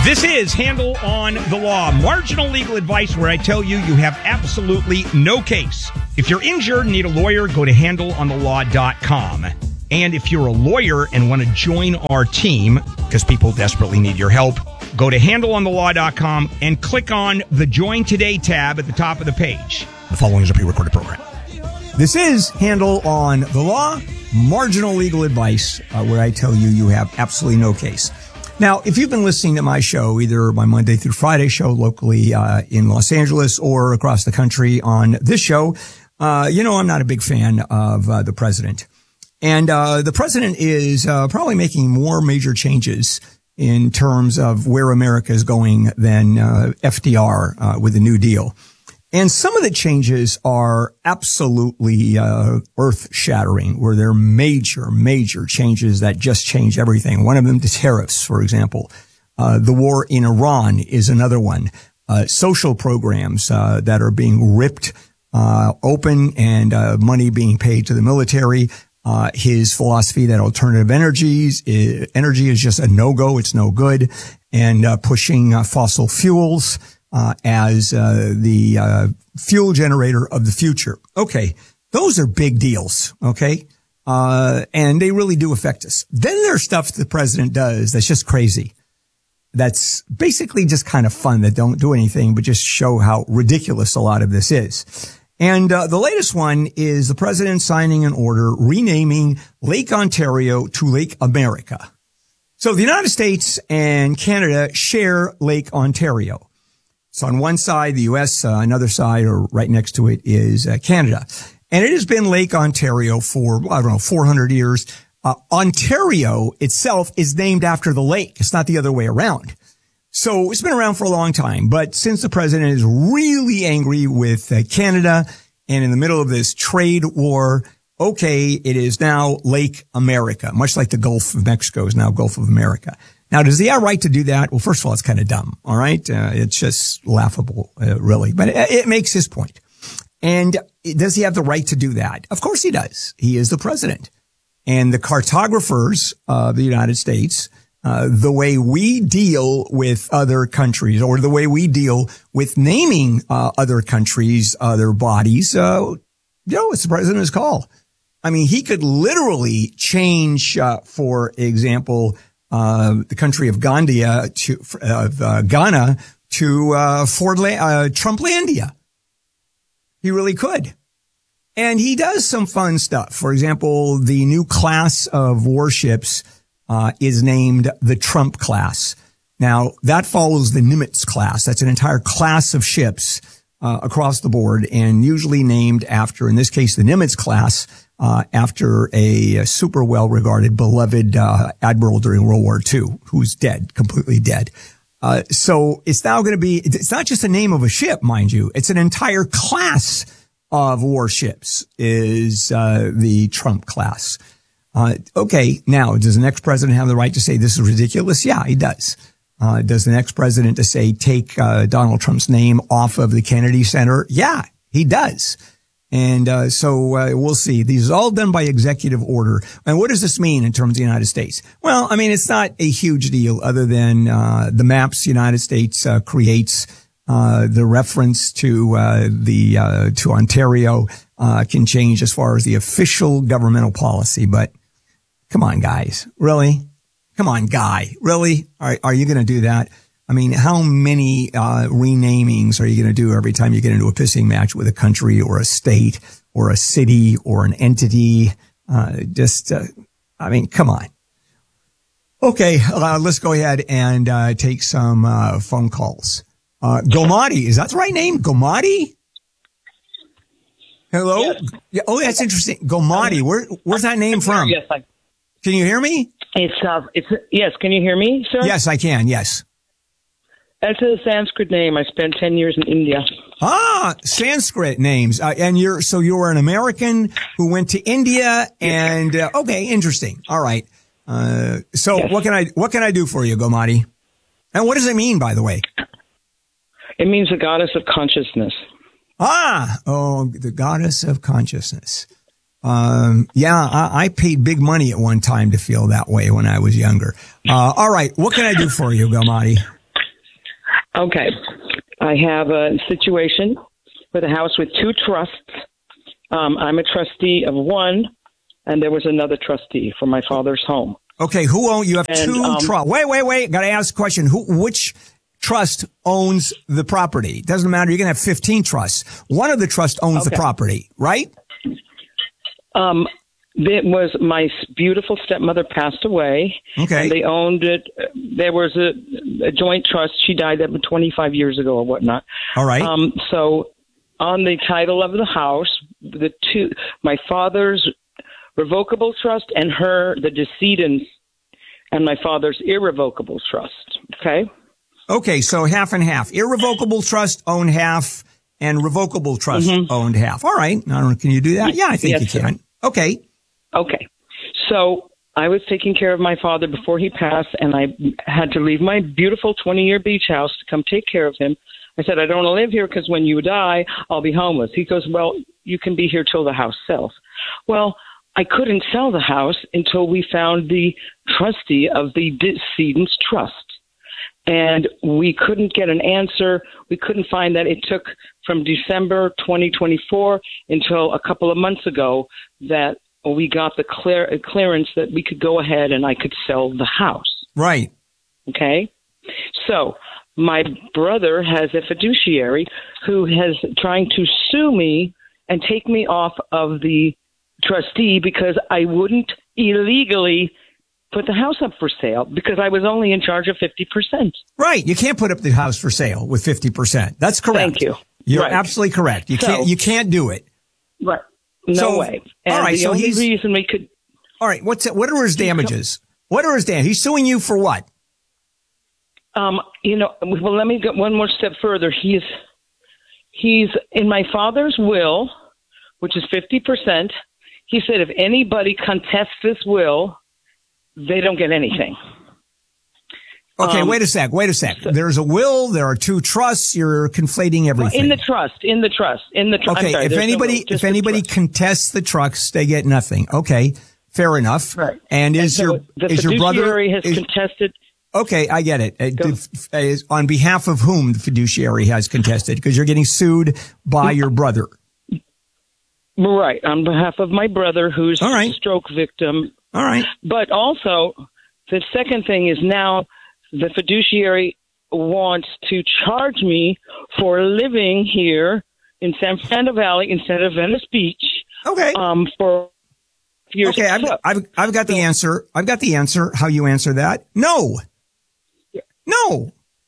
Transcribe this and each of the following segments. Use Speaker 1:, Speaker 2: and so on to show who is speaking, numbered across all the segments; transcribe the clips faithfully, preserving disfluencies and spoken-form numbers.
Speaker 1: This is Handle on the Law, marginal legal advice where I tell you you have absolutely no case. If you're injured and need a lawyer, go to handle on the law dot com. And if you're a lawyer and want to join our team, because people desperately need your help, go to handle on the law dot com and click on the Join Today tab at the top of the page. The following is a pre-recorded program. This is Handle on the Law, marginal legal advice uh, where I tell you you have absolutely no case. Now, if you've been listening to my show, either my Monday through Friday show locally uh, in Los Angeles or across the country on this show, uh, you know I'm not a big fan of uh, the president. And uh, the president is uh, probably making more major changes in terms of where America is going than uh, F D R uh, with the New Deal. And some of the changes are absolutely uh, earth-shattering, where they're major, major changes that just change everything. One of them, the tariffs, for example. Uh, the war in Iran is another one. Uh, social programs uh, that are being ripped uh, open and uh, money being paid to the military. Uh, his philosophy that alternative energies, is, energy is just a no-go, it's no good, and uh, pushing uh, fossil fuels uh, as uh, the uh, fuel generator of the future. Okay, those are big deals, okay? Uh, and they really do affect us. Then there's stuff the president does that's just crazy. That's basically just kind of fun, that don't do anything but just show how ridiculous a lot of this is. And uh, the latest one is the president signing an order renaming Lake Ontario to Lake America. So the United States and Canada share Lake Ontario. So on one side, the U S, uh, another side, or right next to it, is uh, Canada. And it has been Lake Ontario for, I don't know, four hundred years. Uh, Ontario itself is named after the lake. It's not the other way around. So it's been around for a long time, but since the president is really angry with uh, Canada and in the middle of this trade war, okay, it is now Lake America, much like the Gulf of Mexico is now Gulf of America. Now, does he have a right to do that? Well, first of all, it's kind of dumb, all right? Uh, it's just laughable, uh, really, but it, it makes his point. And does he have the right to do that? Of course he does. He is the president. And the cartographers of the United States, Uh, the way we deal with other countries, or the way we deal with naming uh, other countries, other bodies, uh, you know, it's the president's call. I mean, he could literally change, uh, for example, uh, the country of Gandia to, of uh, Ghana to uh, Fordla- uh, Trumplandia. He really could. And he does some fun stuff. For example, the new class of warships Uh, is named the Trump class. Now, that follows the Nimitz class. That's an entire class of ships uh, across the board, and usually named after, in this case, the Nimitz class, uh, after a, a super well-regarded, beloved uh, admiral during World War Two, who's dead, completely dead. Uh, so it's now going to be, it's not just the name of a ship, mind you. It's an entire class of warships is uh, the Trump class. Uh, okay, now, does the next president have the right to say this is ridiculous? Yeah, he does. Uh, does the next president to say take uh, Donald Trump's name off of the Kennedy Center? Yeah, he does. And uh, so uh, we'll see. These are all done by executive order. And what does this mean in terms of the United States? Well, I mean, it's not a huge deal other than uh, the maps the United States uh, creates, uh, the reference to uh, the uh, to Ontario uh, can change as far as the official governmental policy, but come on, guys. Really? Come on, guy. Really? Are, are you going to do that? I mean, how many uh renamings are you going to do every time you get into a pissing match with a country or a state or a city or an entity? Uh Just, uh, I mean, come on. Okay, uh, let's go ahead and uh take some uh phone calls. Uh Gomati, is that the right name? Gomati? Hello?
Speaker 2: Yes.
Speaker 1: Yeah, oh, that's interesting. Gomati. Where, where's that name from?
Speaker 2: Yes, I.
Speaker 1: Can you hear me?
Speaker 2: It's uh, it's yes. Can you hear me, sir?
Speaker 1: Yes, I can. Yes.
Speaker 2: That's a Sanskrit name. I spent ten years in India.
Speaker 1: Ah, Sanskrit names. Uh, and you're so you were an American who went to India, and uh, okay, interesting. All right. Uh, so
Speaker 2: yes.
Speaker 1: what can I what can I do for you, Gomati? And what does it mean, by the way?
Speaker 2: It means the goddess of consciousness.
Speaker 1: Ah, oh, the goddess of consciousness. Um, yeah, I, I paid big money at one time to feel that way when I was younger. Uh, all right. What can I do for you, Gomati?
Speaker 2: Okay. I have a situation with a house with two trusts. Um, I'm a trustee of one, and there was another trustee for my father's home.
Speaker 3: Okay, who own? You have
Speaker 2: And,
Speaker 3: two
Speaker 2: um,
Speaker 3: trusts. Wait, wait, wait. Got to ask a question. Who? Which trust owns the property? Doesn't matter. You can have fifteen trusts. One of the trusts owns
Speaker 2: Okay.
Speaker 3: the property, right?
Speaker 2: Um, it was my beautiful stepmother passed away.
Speaker 3: Okay.
Speaker 2: And they owned it. There was a, a joint trust. She died about twenty-five years ago or whatnot.
Speaker 3: All right.
Speaker 2: Um, so on the title of the house, the two, my father's revocable trust and her, the decedent's, and my father's irrevocable trust. Okay.
Speaker 3: Okay, so half and half. Irrevocable trust owned half, and revocable trust
Speaker 2: Mm-hmm.
Speaker 3: owned half. All right. I don't know. Can you do that? Yeah, I think
Speaker 2: Yes,
Speaker 3: you
Speaker 2: sir.
Speaker 3: can. Okay.
Speaker 2: Okay. So I was taking care of my father before he passed, and I had to leave my beautiful twenty-year beach house to come take care of him. I said, I don't want to live here because when you die, I'll be homeless. He goes, well, you can be here till the house sells. Well, I couldn't sell the house until we found the trustee of the decedent's trust. And we couldn't get an answer. We couldn't find that. It took from December twenty twenty-four until a couple of months ago that we got the clear, clearance that we could go ahead and I could sell the house.
Speaker 3: Right.
Speaker 2: Okay? So my brother has a fiduciary who has trying to sue me and take me off of the trustee because I wouldn't illegally put the house up for sale because I was only in charge of fifty percent.
Speaker 3: Right. You can't put up the house for sale with fifty percent. That's correct.
Speaker 2: Thank you.
Speaker 3: You're
Speaker 2: Right.
Speaker 3: absolutely correct. You
Speaker 2: So-
Speaker 3: can't, you can't do it.
Speaker 2: Right. No
Speaker 3: So-
Speaker 2: way. And
Speaker 3: all right,
Speaker 2: the
Speaker 3: so
Speaker 2: only
Speaker 3: he's-
Speaker 2: reason we could
Speaker 3: All right. What's it? What are his damages? What are his damages? He's suing you for what?
Speaker 2: Um, you know, well, let me go one more step further. He's he's in my father's will, which is fifty percent. He said if anybody contests this will, they don't get anything.
Speaker 3: Okay,
Speaker 2: Um,
Speaker 3: wait a sec. Wait a sec. There's a will. There are two trusts. You're conflating everything.
Speaker 2: In the trust, in the trust, in the trust.
Speaker 3: okay, if anybody if anybody contests the trucks, they get nothing. Okay, fair enough.
Speaker 2: Right.
Speaker 3: And is
Speaker 2: so
Speaker 3: your
Speaker 2: the
Speaker 3: is your brother?
Speaker 2: fiduciary has
Speaker 3: is-
Speaker 2: contested.
Speaker 3: Okay, I get it. Uh,
Speaker 2: Go.
Speaker 3: def- uh, is on behalf of whom the fiduciary has contested? Because you're getting sued by your brother.
Speaker 2: Right, on behalf of my brother, who's
Speaker 3: All right.
Speaker 2: a stroke victim.
Speaker 3: All right.
Speaker 2: But also, the second thing is now the fiduciary wants to charge me for living here in San Fernando Valley instead of Venice Beach.
Speaker 3: Okay.
Speaker 2: Um, for years.
Speaker 3: Okay, I've,
Speaker 2: So-
Speaker 3: I've, I've got the answer. I've got the answer. How you answer that? No. No.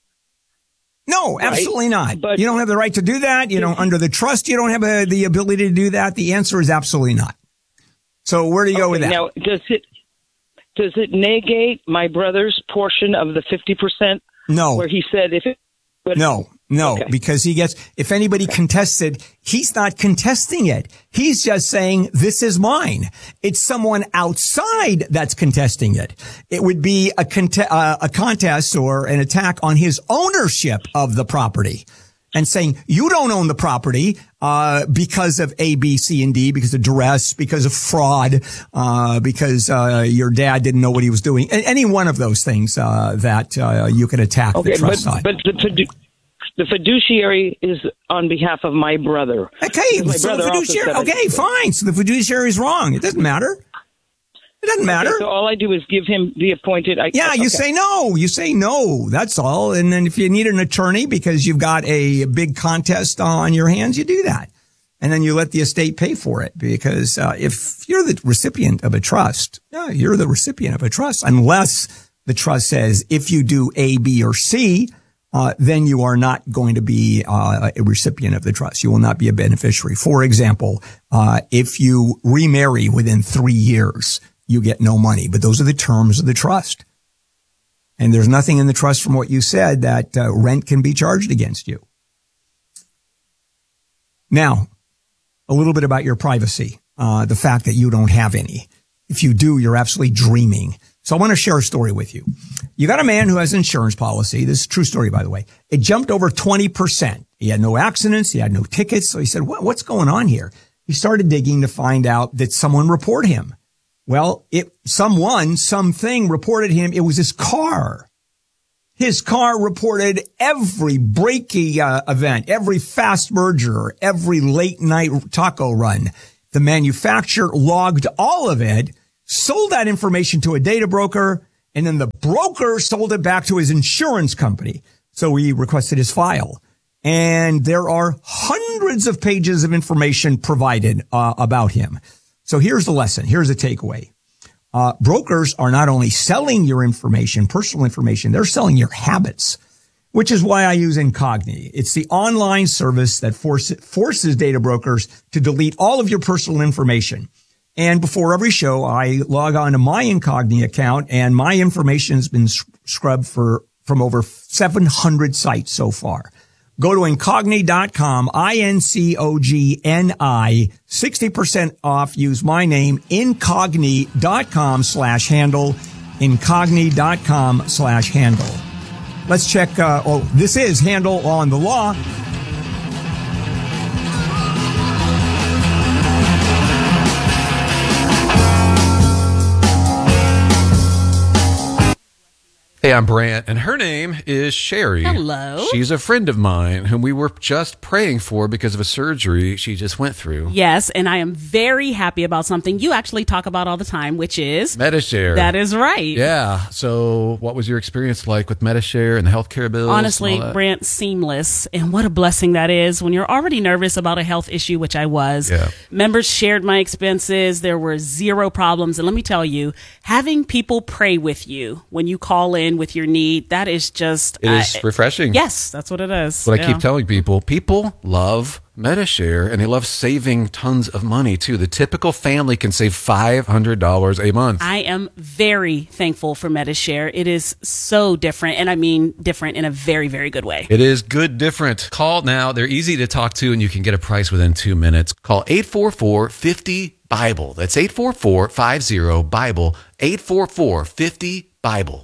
Speaker 3: No, absolutely not.
Speaker 2: But-
Speaker 3: you don't have the right to do that. You know, under the trust, you don't have uh the ability to do that. The answer is absolutely not. So where do you go with that?
Speaker 2: Now, does it does it negate my brother's portion of the fifty percent?
Speaker 3: No.
Speaker 2: Where he said if it. But,
Speaker 3: No, no,
Speaker 2: Okay.
Speaker 3: because he gets, if anybody contests it, he's not contesting it. He's just saying, this is mine. It's someone outside that's contesting it. It would be a, cont- uh, a contest or an attack on his ownership of the property and saying, you don't own the property, uh, because of A, B, C, and D, because of duress, because of fraud, uh, because, uh, your dad didn't know what he was doing. A- Any one of those things, uh, that, uh, you can attack
Speaker 2: Okay,
Speaker 3: the trust
Speaker 2: but
Speaker 3: side.
Speaker 2: but the, fidu- the fiduciary is on behalf of my brother.
Speaker 3: Okay,
Speaker 2: Because my
Speaker 3: so the
Speaker 2: brother also
Speaker 3: fiduciary,
Speaker 2: said I
Speaker 3: okay,
Speaker 2: could.
Speaker 3: fine. So the fiduciary is wrong. It doesn't matter. It doesn't matter.
Speaker 2: So all I do is give him the appointed. I,
Speaker 3: Yeah, you
Speaker 2: okay.
Speaker 3: say no. You say no. That's all. And then if you need an attorney because you've got a big contest on your hands, you do that. And then you let the estate pay for it because uh, if you're the recipient of a trust, yeah, you're the recipient of a trust unless the trust says if you do A, B, or C, uh, then you are not going to be uh, a recipient of the trust. You will not be a beneficiary. For example, uh, if you remarry within three years, you get no money. But those are the terms of the trust. And there's nothing in the trust from what you said that uh, rent can be charged against you. Now, a little bit about your privacy, uh, the fact that you don't have any. If you do, you're absolutely dreaming. So I want to share a story with you. You got a man who has an insurance policy. This is a true story, by the way. It jumped over twenty percent. He had no accidents. He had no tickets. So he said, what, what's going on here? He started digging to find out that someone reported him. Well, it, someone, something reported him. It was his car. His car reported every breaking uh, event, every fast merger, every late night taco run. The manufacturer logged all of it, sold that information to a data broker, and then the broker sold it back to his insurance company. So he requested his file. And there are hundreds of pages of information provided uh, about him. So here's the lesson. Here's the takeaway. Uh, brokers are not only selling your information, personal information, they're selling your habits, which is why I use Incogni. It's the online service that force, forces data brokers to delete all of your personal information. And before every show, I log on to my Incogni account, and my information has been scrubbed for from over seven hundred sites so far. Go to Incogni dot com, I N C O G N I, sixty percent off. Use my name, Incogni dot com slash handle, Incogni dot com slash handle. Let's check, uh, oh, this is Handle on the Law.
Speaker 4: Hey, I'm Brant, and her name is Sherry.
Speaker 5: Hello.
Speaker 4: She's a friend of mine whom we were just praying for because of a surgery she just went through.
Speaker 5: Yes, and I am very happy about something you actually talk about all the time, which is...
Speaker 4: Medi-Share.
Speaker 5: That is right.
Speaker 4: Yeah. So what was your experience like with Medi-Share and the healthcare bills?
Speaker 5: Honestly, Brant, seamless. And what a blessing that is when you're already nervous about a health issue, which I was.
Speaker 4: Yeah.
Speaker 5: Members shared my expenses. There were zero problems. And let me tell you, having people pray with you when you call in with your need, that is just
Speaker 4: It is
Speaker 5: uh,
Speaker 4: refreshing.
Speaker 5: Yes, that's what it is.
Speaker 4: That's what
Speaker 5: yeah.
Speaker 4: I keep telling people. People love Medi-Share, and they love saving tons of money, too. The typical family can save five hundred dollars a month.
Speaker 5: I am very thankful for Medi-Share. It is so different, and I mean different in a very, very good way.
Speaker 4: It is good different. Call now. They're easy to talk to, and you can get a price within two minutes. Call eight four four, five zero, BIBLE. That's eight four four, five zero, BIBLE, eight four four, five zero, BIBLE.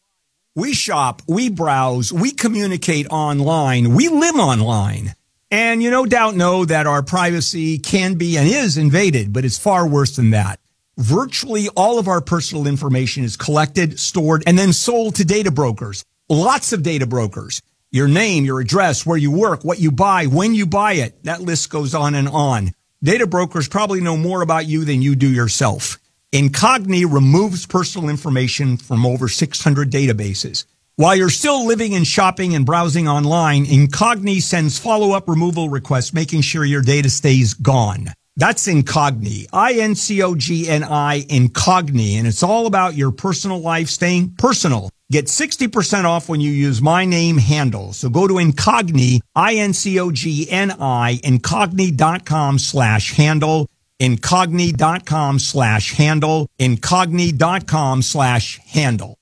Speaker 3: We shop, we browse, we communicate online, we live online. And you no doubt know that our privacy can be and is invaded, but it's far worse than that. Virtually all of our personal information is collected, stored, and then sold to data brokers. Lots of data brokers. Your name, your address, where you work, what you buy, when you buy it. That list goes on and on. Data brokers probably know more about you than you do yourself. Incogni removes personal information from over six hundred databases. While you're still living and shopping and browsing online, Incogni sends follow-up removal requests, making sure your data stays gone. That's Incogni, I N C O G N I, Incogni, and it's all about your personal life staying personal. Get sixty percent off when you use my name handle. So go to Incogni, I N C O G N I, Incogni dot com slash handle. Incogni dot com slash handle, Incogni dot com slash handle.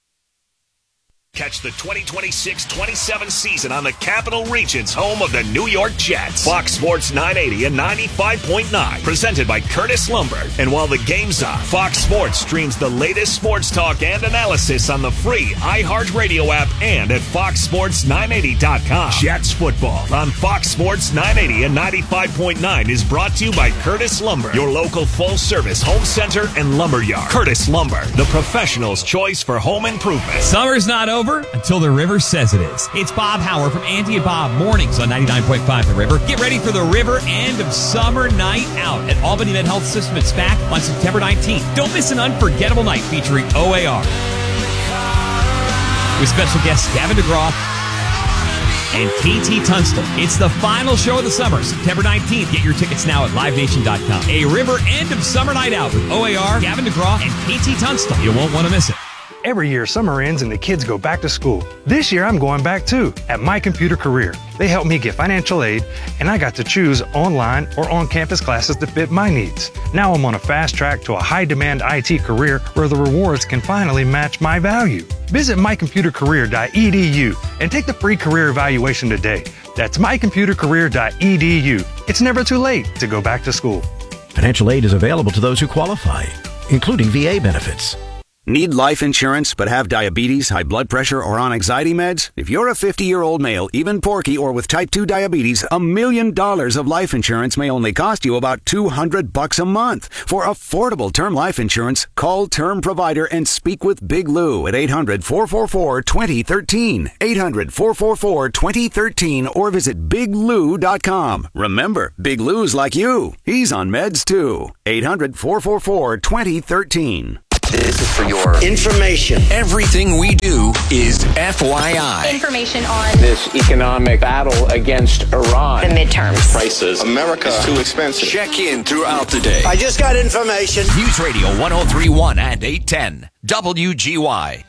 Speaker 6: Catch the twenty twenty-six twenty-seven season on the Capital Region's home of the New York Jets. Fox Sports nine eighty and ninety-five point nine, presented by Curtis Lumber. And while the game's on, Fox Sports streams the latest sports talk and analysis on the free iHeartRadio app and at fox sports nine eighty dot com. Jets football on Fox Sports nine eighty and ninety-five point nine is brought to you by Curtis Lumber, your local full-service home center and lumber yard. Curtis Lumber, the professional's choice for home improvement.
Speaker 7: Summer's not over until the River says it is. It's Bob Howard from Andy and Bob Mornings on ninety-nine point five The River. Get ready for the River End of Summer Night Out at Albany Med Health System at SPAC on September nineteenth. Don't miss an unforgettable night featuring O A R with special guests Gavin DeGraw and K T Tunstall. It's the final show of the summer, September nineteenth. Get your tickets now at live nation dot com. A River End of Summer Night Out with O A R, Gavin DeGraw, and K T Tunstall. You won't want to miss it.
Speaker 8: Every year, summer ends and the kids go back to school. This year, I'm going back too, at My Computer Career. They helped me get financial aid, and I got to choose online or on-campus classes that fit my needs. Now I'm on a fast track to a high-demand I T career where the rewards can finally match my value. Visit my computer career dot e d u and take the free career evaluation today. That's my computer career dot e d u. It's never too late to go back to school.
Speaker 9: Financial aid is available to those who qualify, including V A benefits. Need life insurance but have diabetes, high blood pressure, or on anxiety meds? If you're a fifty-year-old male, even porky, or with type two diabetes, a million dollars of life insurance may only cost you about two hundred bucks a month. For affordable term life insurance, call Term Provider and speak with Big Lou at eight hundred, four four four, two zero one three, eight hundred, four four four, two zero one three, or visit big lou dot com. Remember, Big Lou's like you. He's on meds too. eight hundred, four four four, two zero one three.
Speaker 10: This is for your information. Everything we do is F Y I.
Speaker 11: Information on
Speaker 12: this economic battle against Iran.
Speaker 11: The midterms.
Speaker 12: Prices. America is too expensive.
Speaker 10: Check in throughout the day.
Speaker 13: I just got information.
Speaker 10: News Radio one oh three point one and eight ten. W G Y.